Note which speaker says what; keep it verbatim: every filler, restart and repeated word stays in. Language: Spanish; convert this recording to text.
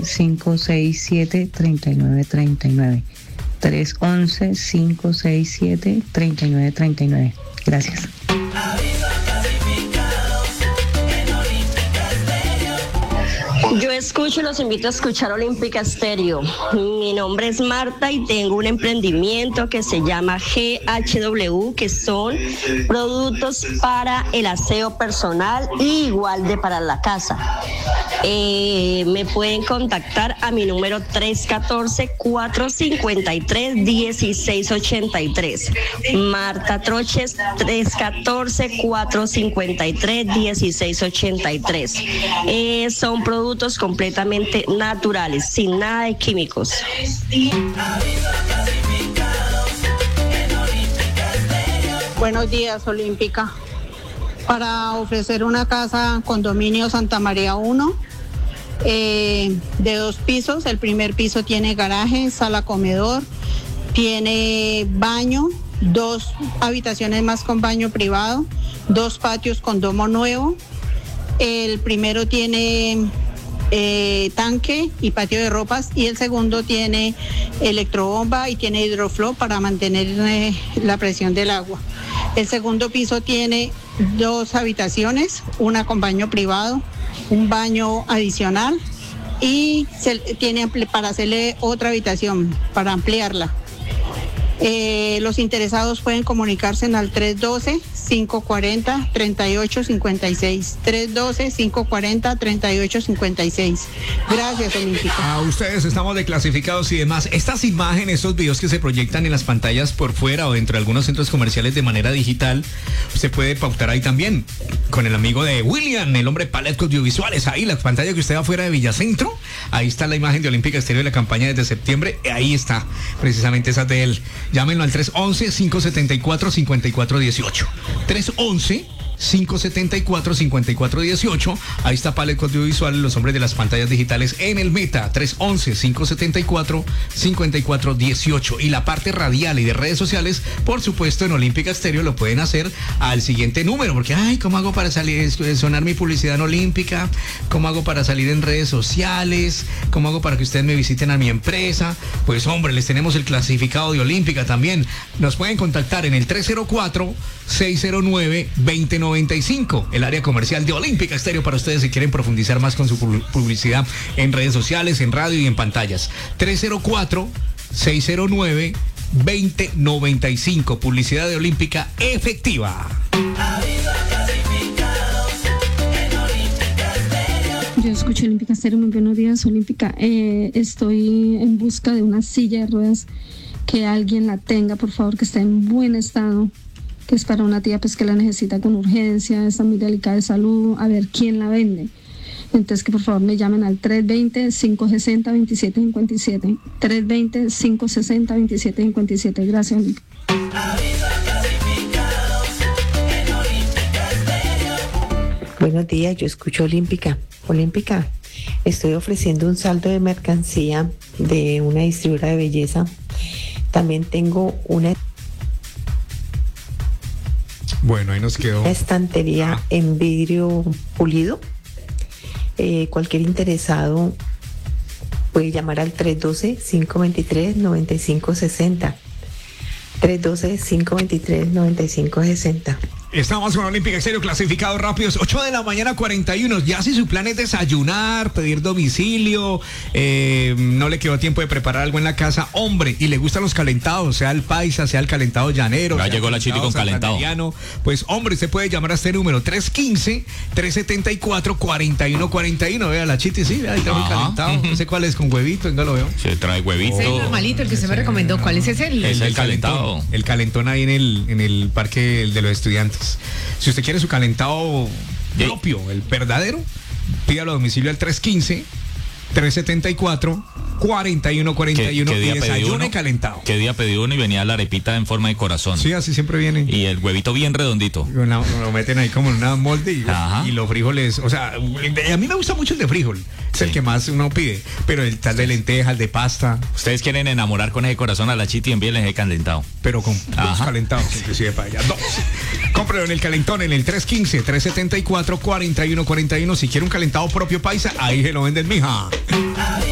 Speaker 1: cinco seis siete, tres nueve tres nueve. tres once, cinco seis siete, tres nueve tres nueve. Gracias.
Speaker 2: Yo escucho y los invito a escuchar Olímpica Estéreo. Mi nombre es Marta y tengo un emprendimiento que se llama G H W, que son productos para el aseo personal y igual de para la casa. Eh, me pueden contactar a mi número tres uno cuatro, cuatro cinco tres, uno seis ocho tres. Marta Troches, tres uno cuatro, cuatro cinco tres, uno seis ocho tres. Eh, son productos completamente naturales, sin nada de químicos.
Speaker 3: Buenos días, Olímpica. Para ofrecer una casa condominio Santa María uno, eh, de dos pisos. El primer piso tiene garaje, sala comedor, tiene baño, dos habitaciones más con baño privado, dos patios con domo nuevo. El primero tiene eh, tanque y patio de ropas, y el segundo tiene electrobomba y tiene hidroflow para mantener eh, la presión del agua. El segundo piso tiene dos habitaciones, una con baño privado, un baño adicional, y se, tiene para hacerle otra habitación para ampliarla. Eh, los interesados pueden comunicarse al tres uno dos, cinco cuatro cero, tres ocho cinco seis. tres uno dos, cinco cuatro cero, tres ocho cinco seis. Gracias, Olímpica.
Speaker 4: A ustedes estamos declasificados y demás. Estas imágenes, estos videos que se proyectan en las pantallas por fuera o dentro de algunos centros comerciales de manera digital, se puede pautar ahí también con el amigo de William, el hombre Paletco Audiovisuales. Ahí la pantalla que usted va afuera de Villacentro, ahí está la imagen de Olímpica Estéreo de la campaña desde septiembre. Ahí está, precisamente esa de él. Llámenlo al tres once, cinco setenta y cuatro, cincuenta y cuatro dieciocho. tres once, cinco setenta y cuatro, cincuenta y cuatro dieciocho. Ahí está Paletco Audiovisual, los hombres de las pantallas digitales en el Meta. tres once, cinco setenta y cuatro, cincuenta y cuatro dieciocho. Y la parte radial y de redes sociales, por supuesto, en Olímpica Estéreo lo pueden hacer al siguiente número, porque ay, ¿cómo hago para salir, sonar mi publicidad en Olímpica? ¿Cómo hago para salir en redes sociales? ¿Cómo hago para que ustedes me visiten a mi empresa? Pues hombre, les tenemos el clasificado de Olímpica también. Nos pueden contactar en el tres cero cuatro, seis cero nueve, dos cero noventa y cinco, el área comercial de Olímpica Estéreo, para ustedes si quieren profundizar más con su publicidad en redes sociales, en radio y en pantallas. tres cero cuatro, seis cero nueve, dos cero noventa y cinco, publicidad de Olímpica efectiva.
Speaker 5: Yo escucho Olímpica Estéreo. Muy buenos días, Olímpica. Eh, estoy en busca de una silla de ruedas, que alguien la tenga, por favor, que esté en buen estado, que es para una tía pues que la necesita con urgencia, está muy delicada de salud, a ver quién la vende. Entonces que por favor me llamen al tres veinte, cinco sesenta, veintisiete cincuenta y siete. tres veinte, cinco sesenta, veintisiete cincuenta y siete. Gracias, Olímpica.
Speaker 6: Buenos días, yo escucho Olímpica. Olímpica, estoy ofreciendo un saldo de mercancía de una distribuidora de belleza. También tengo una
Speaker 4: Bueno, ahí nos quedó.
Speaker 6: Una estantería en vidrio pulido. Eh, cualquier interesado puede llamar al tres uno dos, cinco dos tres, nueve cinco seis cero. tres uno dos, cinco dos tres, nueve cinco seis cero.
Speaker 4: Estamos con Olímpica Estéreo, clasificados rápidos, ocho de la mañana, cuarenta y uno. Ya si su plan es desayunar, pedir domicilio, eh, no le quedó tiempo de preparar algo en la casa, hombre, y le gustan los calentados, sea el paisa, sea el calentado llanero.
Speaker 7: Ya llegó la Chiti con calentado.
Speaker 4: Pues hombre, se puede llamar a este número, tres uno cinco, tres siete cuatro, cuatro uno cuatro uno. Vea la Chiti, sí, ahí está muy calentado. No sé cuál es, con huevito, venga, lo veo.
Speaker 7: Se trae huevito.
Speaker 8: Ese normalito, el que se me recomendó. ¿Cuál es ese?
Speaker 4: El, el, el calentado. Calentón, el calentón ahí en el, en el parque de los estudiantes. Si usted quiere su calentado propio, el verdadero, pídalo a domicilio al tres uno cinco, tres siete cuatro, cuatro uno cuatro uno.
Speaker 7: ¿Qué, qué día
Speaker 4: y
Speaker 7: pedí uno?
Speaker 4: Calentado.
Speaker 7: ¿Qué día pedí uno y venía la arepita en forma de corazón?
Speaker 4: Sí, así siempre viene.
Speaker 7: Y el huevito bien redondito.
Speaker 4: Una, lo meten ahí como en una molde y, y los frijoles, o sea, a mí me gusta mucho el de frijol, es sí. el que más uno pide, pero el tal de lentejas, el de pasta.
Speaker 7: Ustedes quieren enamorar con ese corazón a la Chiti, envíenles el calentado.
Speaker 4: Pero con dos calentados, inclusive para allá, dos. Cómprelo en el calentón, en el tres uno cinco, tres siete cuatro, cuatro uno cuatro uno. Si quiere un calentado propio paisa, ahí se lo venden, mija.